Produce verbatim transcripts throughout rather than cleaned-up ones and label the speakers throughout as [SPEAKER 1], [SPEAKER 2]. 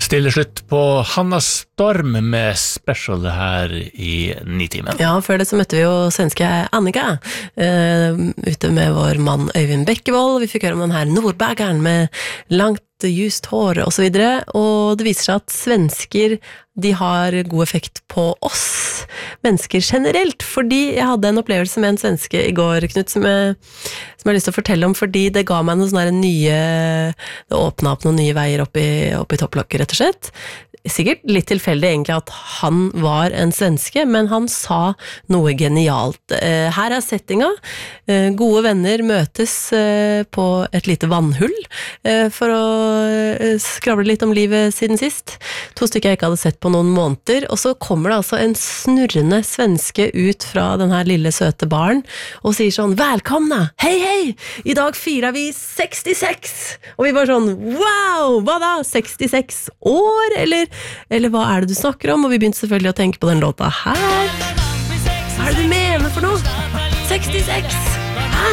[SPEAKER 1] Stille slutt på Hanna Storm med special her i Nitimen.
[SPEAKER 2] Ja, før det så møtte vi jo svenske Annika uh, ute med vår mann Øyvind Bekkevold. Vi fikk høre om den her Nordbergeren med langt just hår og så videre, og det viser seg at svensker de har god effekt på oss mennesker generelt, fordi jeg hadde en opplevelse med en svenske i går, Knut, som jeg, som jeg har lyst til å fortelle om, fordi det ga meg noen sånne nye, det åpnet opp noen nye veier opp i, opp i topplokket, rett og slett. Sikkert litt tilfeldig egentlig at han var en svenske, men han sa noe genialt. Her er settinga. Gode venner møtes på et lite vannhull for å skravle litt om livet siden sist. To stykker jeg ikke hadde sett på noen måneder, og så kommer det altså en snurrende svenske ut fra den her lille søte baren og sier sånn, velkomna, hei hei, i dag firer vi sekstiseks, og vi var sånn, wow, hva da, sekstiseks år, eller Eller hva er det du snakker om? Og vi begynte selvfølgelig å tenke på den låta her. Hva er det du mener for noe? sekstiseks! Hæ?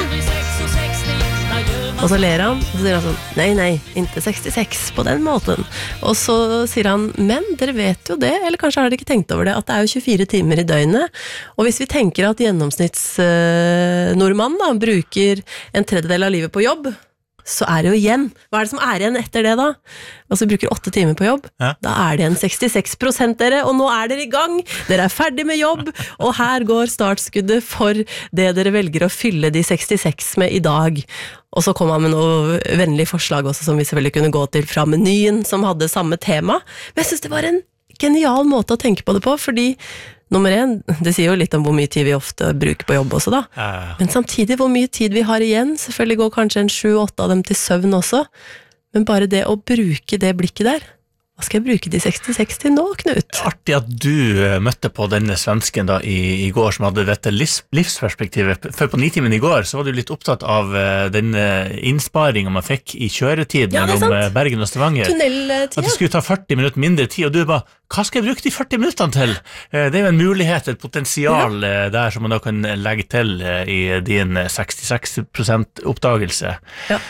[SPEAKER 2] Og så ler han, og så sier han sånn, nei, nei, ikke sekstiseks på den måten. Og så sier han, men dere vet jo det, eller kanskje har dere ikke tenkt over det, at det er jo tjuefire timer i døgnet. Og hvis vi tenker at gjennomsnitts uh, nordmann da, bruker en tredjedel av livet på jobb, så er det jo igjen. Hva er det som er igjen etter det da? Altså vi bruker åtte timer på jobb. Ja. Da er det en sekstiseks prosent dere, og nå er dere i gang. Dere er ferdig med jobb, og her går startskuddet for det dere velger å fylle de sekstiseks med i dag. Og så kom han med noe vennlig forslag også, som vi selvfølgelig kunne gå til fra menyen, som hadde samme tema. Men jeg synes det var en genial måte å tenke på det på, fordi nummer en, det sier jo litt om hvor mye tid vi ofte bruker på jobb også da. Ja, ja, ja. Men samtidig hvor mye tid vi har igjen, selvfølgelig går kanskje en sju-åtte av dem til søvn også, men bare det å bruke det blikket der, hva skal jeg bruke de sekstiseks til nå, Knut?
[SPEAKER 1] Artig at du møtte på denne svensken da i, i går som hadde dette livs, livsperspektivet. For på Nitimen i går så var du litt opptatt av uh, den uh, innsparingen man fikk i kjøretid ja, mellom uh, Bergen og Stavanger.
[SPEAKER 2] Tunneltid.
[SPEAKER 1] At det skulle ta førti minutter mindre tid, og du bare, hva skal jeg bruke de førti minuttene til? Uh, det er jo en mulighet, et potensial ja. uh, der som man da kan legge til uh, i din sekstiseks prosent oppdagelse. Ja.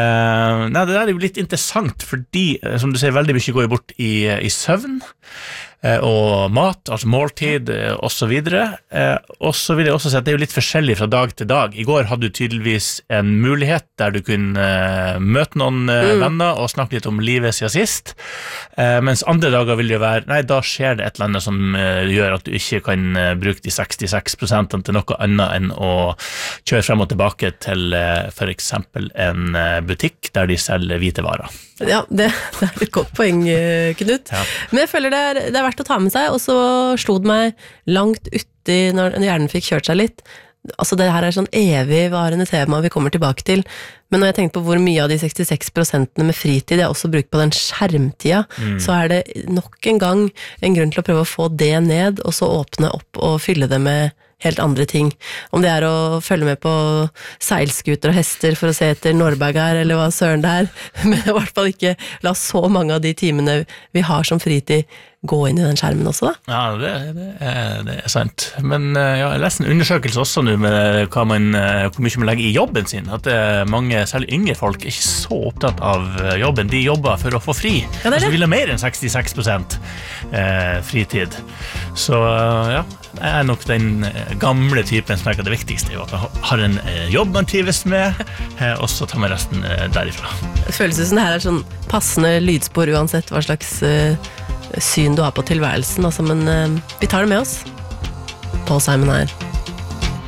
[SPEAKER 1] Uh, nei, det der er jo litt interessant, fordi, uh, som du sier, veldig mye går bort I, i søvn eh, og mat, altså måltid eh, og så videre. Eh, og så vil jeg også si at det er jo litt forskjellig fra dag til dag. I går hadde du tydeligvis en mulighet der du kunne eh, møte noen eh, mm. venner og snakke litt om livet siden sist. Eh, mens andre dager vil det jo være, nei, da skjer det et eller annet som eh, gjør at du ikke kan eh, bruke de sekstiseks prosentene til noe annet enn å kjøre frem og tilbake til eh, for eksempel en eh, butikk der de selger hvite varer.
[SPEAKER 2] Ja, det, det er et godt poeng, Knut. Ja. Men jeg føler det er, det er verdt å ta med seg, og så slo det meg langt uti når hjernen fikk kjørt seg litt. Altså det her er sånn evigvarende tema vi kommer tilbake til, men når jeg tenkte på hvor mye av de sekstiseks prosentene med fritid jeg også bruker på den skjermtida, mm. så er det nok en gang en grunn til å prøve å få det ned, og så åpne opp og fylle det med helt andre ting. Om det er å følge med på seilskuter og hester for å se etter Norbergar, eller hva søren det er, men i hvert fall ikke la så mange av de timene vi har som fritid gå inn i den skjermen også da.
[SPEAKER 1] Ja, det, det, er, det er sant. Men ja, jeg leser en undersøkelse også nå med hva man, hvor mye man legger i jobben sin, at det er mange, særlig yngre folk, ikke så opptatt av jobben. De jobber for å få fri. Ja, altså vil ha mer enn sekstiseks prosent eh, fritid. Så ja, jeg er nok den gamle typen som er det viktigste, at man har en jobb man trives med, og så tar man resten derifra.
[SPEAKER 2] Det føles som det her er sånn passende lydspor uansett hva slags uh, syn du har på tilværelsen, altså, men uh, vi tar det med oss. Paul Simon her.